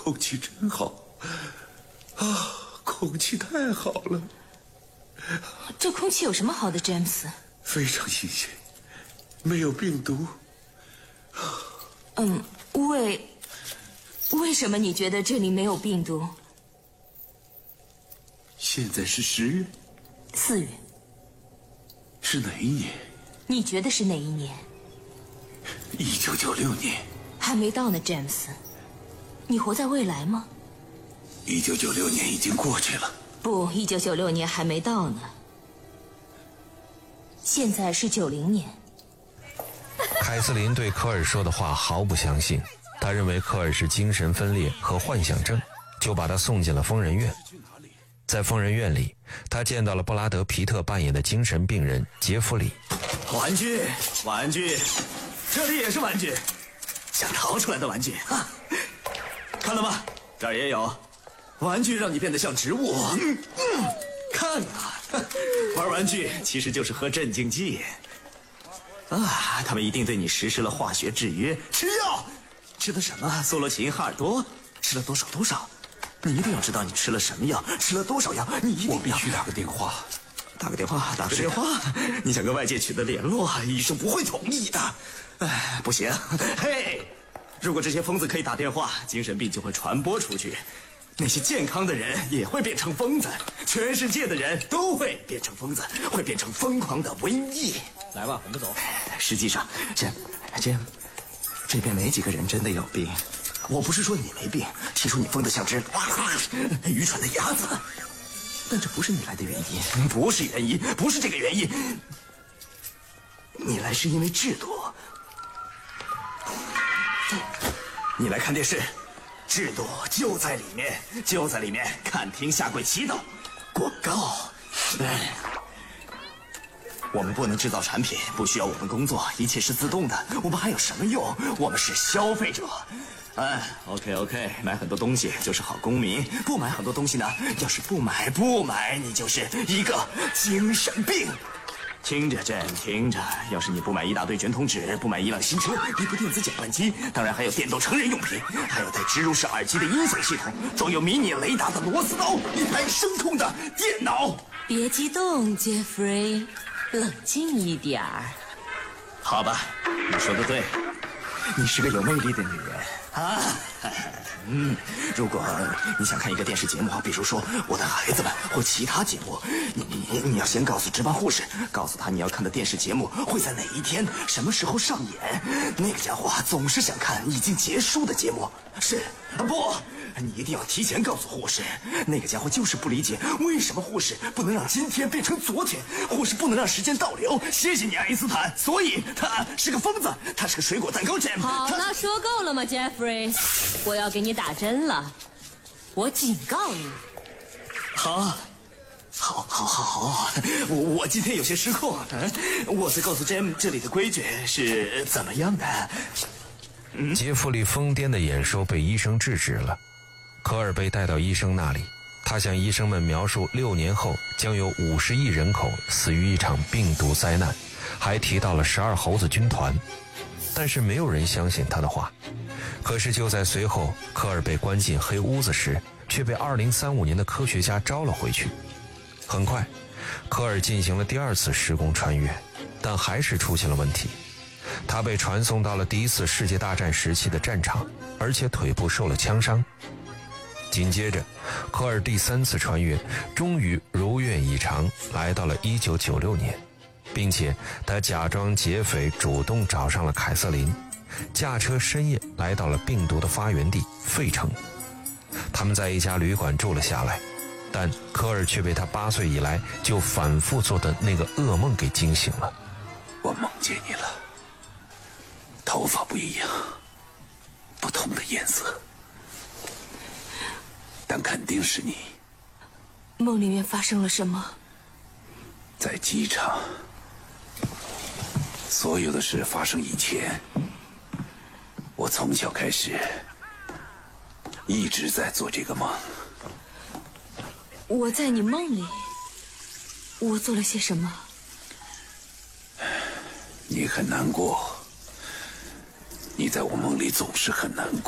空气真好啊，空气太好了。 这空气有什么好的，詹姆斯？ 非常新鲜，没有病毒。 为什么你觉得这里没有病毒现在是10月 ？4月。 是哪一年？ 你觉得是哪一年 ？1996年。 还没到呢，詹姆斯。你活在未来吗 ？1996年已经过去了。 不，1996年还没到呢。现在是90年。 凯瑟琳对科尔说的话毫不相信，他认为科尔是精神分裂和幻想症，就把他送进了疯人院。在疯人院里，他见到了布拉德·皮特扮演的精神病人杰弗里。 玩具，玩具，这里也是玩具，想逃出来的玩具啊！看了吗？这儿也有玩具，让你变得像植物。看啊，玩玩具其实就是喝镇静剂啊！他们一定对你实施了化学制约。吃药，吃的什么？索洛琴、哈尔多，吃了多少？你一定要知道你吃了什么药，吃了多少药。你一定要， 我必须打个电话。 打个电话？你想跟外界取得联络，医生不会同意的。哎，不行。嘿，如果这些疯子可以打电话，精神病就会传播出去，那些健康的人也会变成疯子，全世界的人都会变成疯子，会变成疯狂的瘟疫。 来吧，我们走。 实际上，这边没几个人真的有病。我不是说你没病，提出你疯得像只愚蠢的鸭子，但这不是你来的原因，不是这个原因。你来是因为制度，你来看电视，制度就在里面，看厅下跪祈祷，广告。我们不能制造产品，不需要我们工作，一切是自动的。我们还有什么用？我们是消费者。OK， 买很多东西就是好公民，不买很多东西呢？要是不买，你就是一个精神病。听着，听着，要是你不买一大堆卷筒纸，不买一辆新车，一部电子搅拌机，当然还有电动成人用品，还有带植入式耳机的音响系统，装有迷你雷达的螺丝刀，一台声控的电脑。 别激动，杰弗瑞，冷静一点儿。 好吧，你说的对，你是个有魅力的女人啊。如果你想看一个电视节目，比如说《我的孩子们》或其他节目，你要先告诉值班护士，告诉他你要看的电视节目会在哪一天、什么时候上演。那个家伙总是想看已经结束的节目。不，你一定要提前告诉护士。那个家伙就是不理解为什么护士不能让今天变成昨天，护士不能让时间倒流。谢谢你，爱因斯坦。所以他是个疯子，他是个水果蛋糕 Jam。 好了，说够了吗 ，Jeffrey？ 我要给你打针了，我警告你。 好，我今天有些失控。我再告诉 Jam 这里的规矩是怎么样的。 杰弗里疯癫的演说被医生制止了。科尔被带到医生那里，他向医生们描述6年后将有50亿人口死于一场病毒灾难，还提到了12猴子军团，但是没有人相信他的话。可是就在随后科尔被关进黑屋子时，却被2035年的科学家招了回去。很快科尔进行了第2次时空穿越，但还是出现了问题。他被传送到了第1次世界大战时期的战场，而且腿部受了枪伤。紧接着科尔第3次穿越终于如愿以偿来到了1996年，并且他假装劫匪主动找上了凯瑟琳，驾车深夜来到了病毒的发源地费城。他们在一家旅馆住了下来，但科尔却被他8岁以来就反复做的那个噩梦给惊醒了。 我梦见你了，头发不一样，不同的颜色，但肯定是你。 梦里面发生了什么？ 在机场，所有的事发生以前，我从小开始一直在做这个梦。 我在你梦里，我做了些什么？ 你很难过，你在我梦里总是很难过。